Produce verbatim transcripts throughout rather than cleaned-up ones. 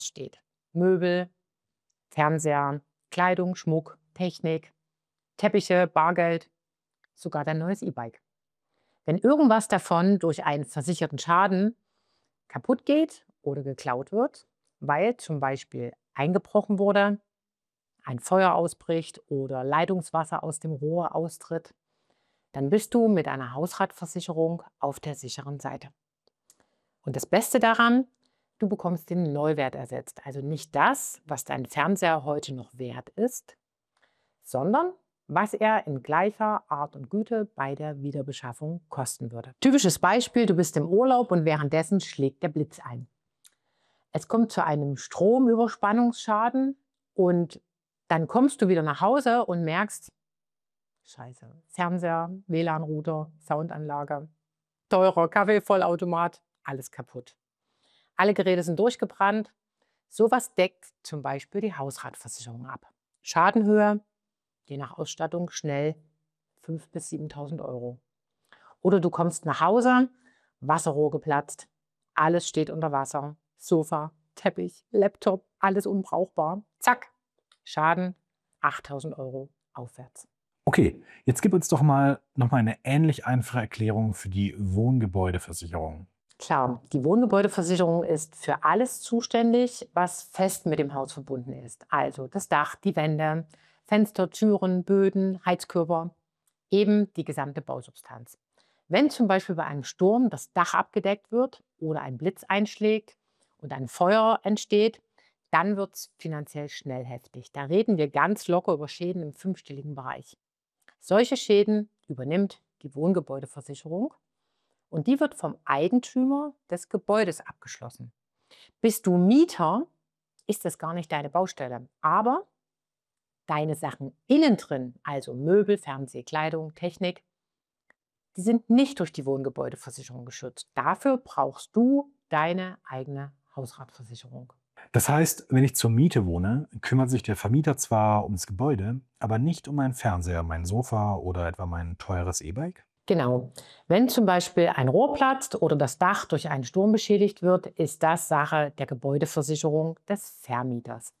steht. Möbel, Fernseher, Kleidung, Schmuck, Technik, Teppiche, Bargeld, sogar dein neues E-Bike. Wenn irgendwas davon durch einen versicherten Schaden kaputt geht oder geklaut wird, weil zum Beispiel eingebrochen wurde, ein Feuer ausbricht oder Leitungswasser aus dem Rohr austritt, dann bist du mit einer Hausratversicherung auf der sicheren Seite. Und das Beste daran, du bekommst den Neuwert ersetzt. Also nicht das, was dein Fernseher heute noch wert ist, sondern was er in gleicher Art und Güte bei der Wiederbeschaffung kosten würde. Typisches Beispiel, du bist im Urlaub und währenddessen schlägt der Blitz ein. Es kommt zu einem Stromüberspannungsschaden und dann kommst du wieder nach Hause und merkst, Scheiße, Fernseher, W L A N-Router, Soundanlage, teurer Kaffeevollautomat, alles kaputt. Alle Geräte sind durchgebrannt. Sowas deckt zum Beispiel die Hausratversicherung ab. Schadenhöhe, je nach Ausstattung, schnell fünftausend bis siebentausend Euro. Oder du kommst nach Hause, Wasserrohr geplatzt, alles steht unter Wasser, Sofa, Teppich, Laptop, alles unbrauchbar. Zack, Schaden achttausend Euro aufwärts. Okay, jetzt gib uns doch mal noch mal eine ähnlich einfache Erklärung für die Wohngebäudeversicherung. Klar, die Wohngebäudeversicherung ist für alles zuständig, was fest mit dem Haus verbunden ist. Also das Dach, die Wände, Fenster, Türen, Böden, Heizkörper, eben die gesamte Bausubstanz. Wenn zum Beispiel bei einem Sturm das Dach abgedeckt wird oder ein Blitz einschlägt und ein Feuer entsteht, dann wird es finanziell schnell heftig. Da reden wir ganz locker über Schäden im fünfstelligen Bereich. Solche Schäden übernimmt die Wohngebäudeversicherung und die wird vom Eigentümer des Gebäudes abgeschlossen. Bist du Mieter, ist das gar nicht deine Baustelle. Aber deine Sachen innen drin, also Möbel, Fernseh, Kleidung, Technik, die sind nicht durch die Wohngebäudeversicherung geschützt. Dafür brauchst du deine eigene Hausratversicherung. Das heißt, wenn ich zur Miete wohne, kümmert sich der Vermieter zwar ums Gebäude, aber nicht um meinen Fernseher, mein Sofa oder etwa mein teures E-Bike? Genau. Wenn zum Beispiel ein Rohr platzt oder das Dach durch einen Sturm beschädigt wird, ist das Sache der Gebäudeversicherung des Vermieters.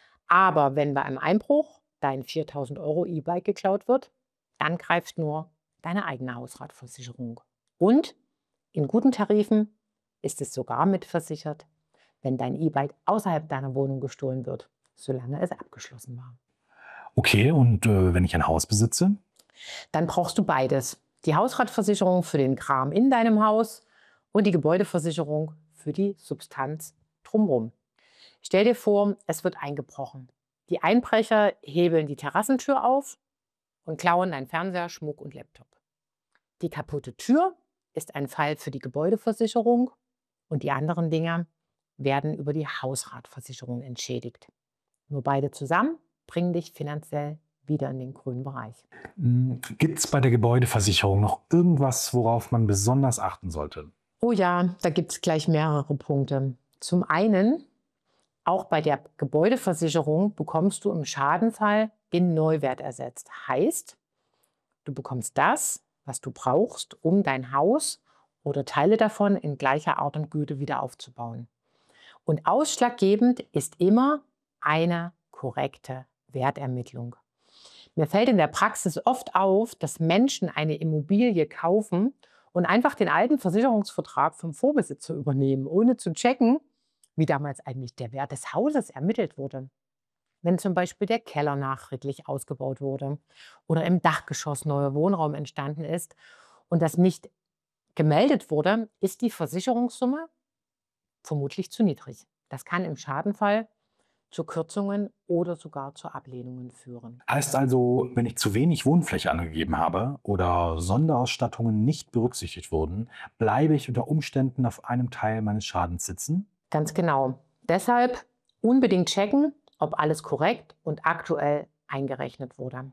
Aber wenn bei einem Einbruch dein viertausend Euro E-Bike geklaut wird, dann greift nur deine eigene Hausratversicherung. Und in guten Tarifen ist es sogar mitversichert, wenn dein E-Bike außerhalb deiner Wohnung gestohlen wird, solange es abgeschlossen war. Okay, und äh, wenn ich ein Haus besitze? Dann brauchst du beides. Die Hausratversicherung für den Kram in deinem Haus und die Gebäudeversicherung für die Substanz drumherum. Stell dir vor, es wird eingebrochen. Die Einbrecher hebeln die Terrassentür auf und klauen dein Fernseher, Schmuck und Laptop. Die kaputte Tür ist ein Fall für die Gebäudeversicherung und die anderen Dinge werden über die Hausratversicherung entschädigt. Nur beide zusammen bringen dich finanziell wieder in den grünen Bereich. Gibt es bei der Gebäudeversicherung noch irgendwas, worauf man besonders achten sollte? Oh ja, da gibt es gleich mehrere Punkte. Zum einen, auch bei der Gebäudeversicherung bekommst du im Schadenfall den Neuwert ersetzt. Heißt, du bekommst das, was du brauchst, um dein Haus oder Teile davon in gleicher Art und Güte wieder aufzubauen. Und ausschlaggebend ist immer eine korrekte Wertermittlung. Mir fällt in der Praxis oft auf, dass Menschen eine Immobilie kaufen und einfach den alten Versicherungsvertrag vom Vorbesitzer übernehmen, ohne zu checken, wie damals eigentlich der Wert des Hauses ermittelt wurde. Wenn zum Beispiel der Keller nachträglich ausgebaut wurde oder im Dachgeschoss neuer Wohnraum entstanden ist und das nicht gemeldet wurde, ist die Versicherungssumme vermutlich zu niedrig. Das kann im Schadenfall zu Kürzungen oder sogar zu Ablehnungen führen. Heißt also, wenn ich zu wenig Wohnfläche angegeben habe oder Sonderausstattungen nicht berücksichtigt wurden, bleibe ich unter Umständen auf einem Teil meines Schadens sitzen? Ganz genau. Deshalb unbedingt checken, ob alles korrekt und aktuell eingerechnet wurde.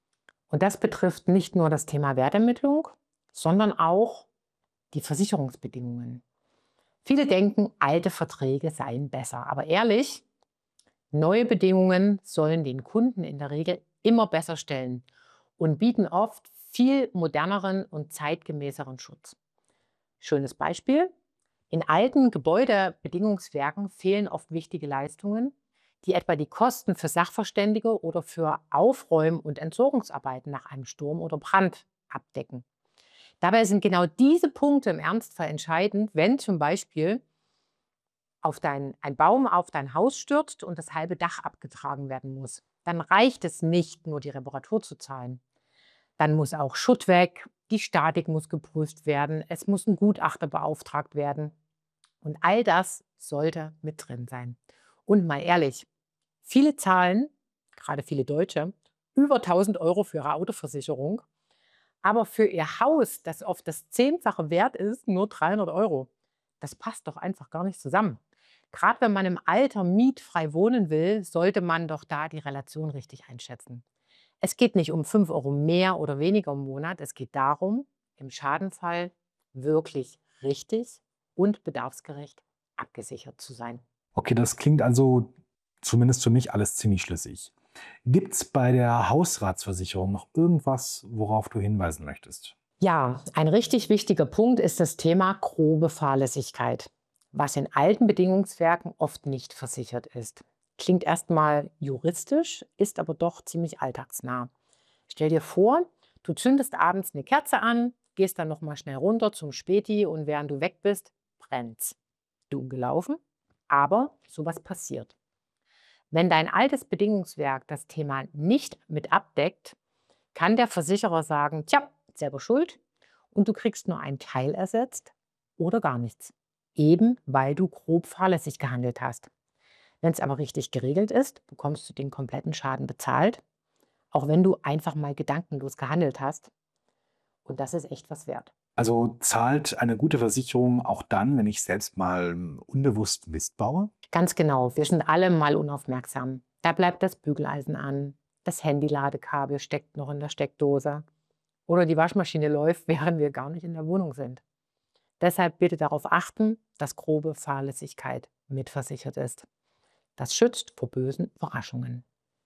Und das betrifft nicht nur das Thema Wertermittlung, sondern auch die Versicherungsbedingungen. Viele denken, alte Verträge seien besser. Aber ehrlich, neue Bedingungen sollen den Kunden in der Regel immer besser stellen und bieten oft viel moderneren und zeitgemäßeren Schutz. Schönes Beispiel: In alten Gebäudebedingungswerken fehlen oft wichtige Leistungen, die etwa die Kosten für Sachverständige oder für Aufräum- und Entsorgungsarbeiten nach einem Sturm oder Brand abdecken. Dabei sind genau diese Punkte im Ernstfall entscheidend, wenn zum Beispiel auf dein, ein Baum auf dein Haus stürzt und das halbe Dach abgetragen werden muss. Dann reicht es nicht, nur die Reparatur zu zahlen. Dann muss auch Schutt weg, die Statik muss geprüft werden, es muss ein Gutachter beauftragt werden. Und all das sollte mit drin sein. Und mal ehrlich, viele zahlen, gerade viele Deutsche, über tausend Euro für ihre Autoversicherung, aber für ihr Haus, das oft das Zehnfache wert ist, nur dreihundert Euro. Das passt doch einfach gar nicht zusammen. Gerade wenn man im Alter mietfrei wohnen will, sollte man doch da die Relation richtig einschätzen. Es geht nicht um fünf Euro mehr oder weniger im Monat. Es geht darum, im Schadenfall wirklich richtig und bedarfsgerecht abgesichert zu sein. Okay, das klingt also zumindest für mich alles ziemlich schlüssig. Gibt es bei der Hausratsversicherung noch irgendwas, worauf du hinweisen möchtest? Ja, ein richtig wichtiger Punkt ist das Thema grobe Fahrlässigkeit, was in alten Bedingungswerken oft nicht versichert ist. Klingt erstmal juristisch, ist aber doch ziemlich alltagsnah. Stell dir vor, du zündest abends eine Kerze an, gehst dann noch mal schnell runter zum Späti und während du weg bist, brennt's. Dumm gelaufen, aber sowas passiert. Wenn dein altes Bedingungswerk das Thema nicht mit abdeckt, kann der Versicherer sagen, tja, selber schuld und du kriegst nur einen Teil ersetzt oder gar nichts. Eben weil du grob fahrlässig gehandelt hast. Wenn es aber richtig geregelt ist, bekommst du den kompletten Schaden bezahlt, auch wenn du einfach mal gedankenlos gehandelt hast. Und das ist echt was wert. Also zahlt eine gute Versicherung auch dann, wenn ich selbst mal ähm, unbewusst Mist baue? Ganz genau, wir sind alle mal unaufmerksam. Da bleibt das Bügeleisen an, das Handy-Ladekabel steckt noch in der Steckdose oder die Waschmaschine läuft, während wir gar nicht in der Wohnung sind. Deshalb bitte darauf achten, dass grobe Fahrlässigkeit mitversichert ist. Das schützt vor bösen Überraschungen.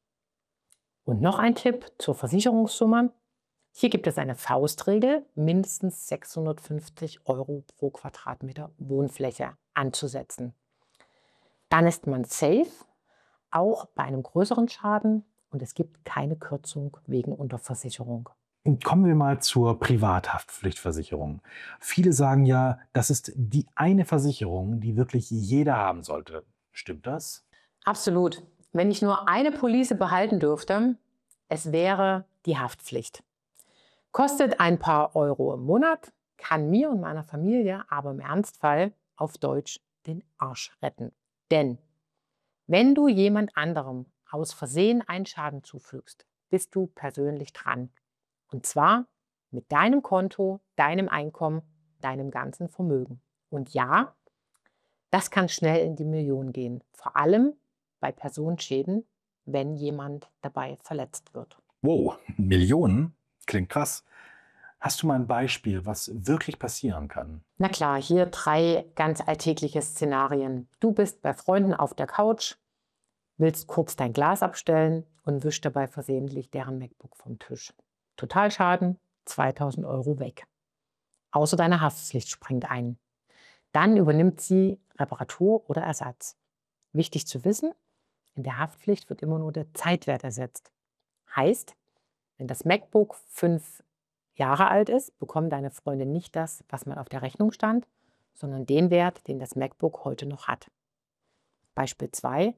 Und noch ein Tipp zur Versicherungssumme. Hier gibt es eine Faustregel, mindestens sechshundertfünfzig Euro pro Quadratmeter Wohnfläche anzusetzen. Dann ist man safe, auch bei einem größeren Schaden und es gibt keine Kürzung wegen Unterversicherung. Und kommen wir mal zur Privathaftpflichtversicherung. Viele sagen ja, das ist die eine Versicherung, die wirklich jeder haben sollte. Stimmt das? Absolut. Wenn ich nur eine Police behalten dürfte, es wäre die Haftpflicht. Kostet ein paar Euro im Monat, kann mir und meiner Familie aber im Ernstfall auf Deutsch den Arsch retten. Denn wenn du jemand anderem aus Versehen einen Schaden zufügst, bist du persönlich dran. Und zwar mit deinem Konto, deinem Einkommen, deinem ganzen Vermögen. Und ja, das kann schnell in die Millionen gehen, vor allem bei Personenschäden, wenn jemand dabei verletzt wird. Wow, Millionen? Klingt krass. Hast du mal ein Beispiel, was wirklich passieren kann? Na klar, hier drei ganz alltägliche Szenarien. Du bist bei Freunden auf der Couch, willst kurz dein Glas abstellen und wischst dabei versehentlich deren MacBook vom Tisch. Totalschaden, zweitausend Euro weg. Außer deine Haftpflicht springt ein. Dann übernimmt sie Reparatur oder Ersatz. Wichtig zu wissen, in der Haftpflicht wird immer nur der Zeitwert ersetzt. Heißt, wenn das MacBook fünf Jahre alt ist, bekommen deine Freunde nicht das, was mal auf der Rechnung stand, sondern den Wert, den das MacBook heute noch hat. Beispiel zwei.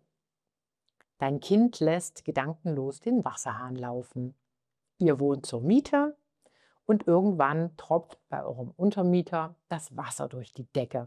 Dein Kind lässt gedankenlos den Wasserhahn laufen. Ihr wohnt zur Miete und irgendwann tropft bei eurem Untermieter das Wasser durch die Decke.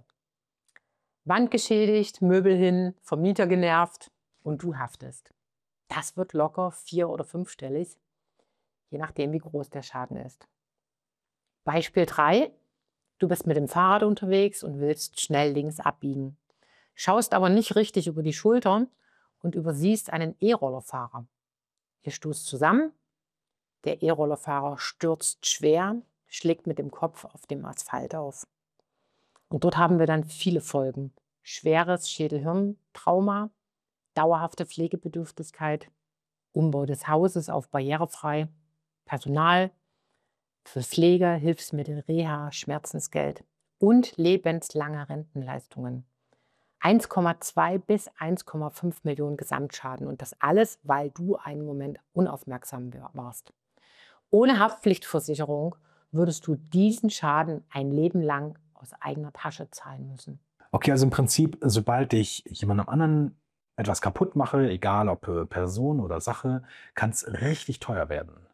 Wand geschädigt, Möbel hin, Vermieter genervt und du haftest. Das wird locker vier- oder fünfstellig, je nachdem, wie groß der Schaden ist. Beispiel drei. Du bist mit dem Fahrrad unterwegs und willst schnell links abbiegen. Schaust aber nicht richtig über die Schultern und übersiehst einen E-Rollerfahrer. Ihr stoßt zusammen, der E-Rollerfahrer stürzt schwer, schlägt mit dem Kopf auf dem Asphalt auf. Und dort haben wir dann viele Folgen. Schweres Schädel-Hirn-Trauma, dauerhafte Pflegebedürftigkeit, Umbau des Hauses auf barrierefrei, Personal für Pflege, Hilfsmittel, Reha, Schmerzensgeld und lebenslange Rentenleistungen. eins Komma zwei bis eins Komma fünf Millionen Gesamtschaden und das alles, weil du einen Moment unaufmerksam warst. Ohne Haftpflichtversicherung würdest du diesen Schaden ein Leben lang aus eigener Tasche zahlen müssen. Okay, also im Prinzip, sobald ich jemandem anderen etwas kaputt mache, egal ob äh, Person oder Sache, kann es richtig teuer werden.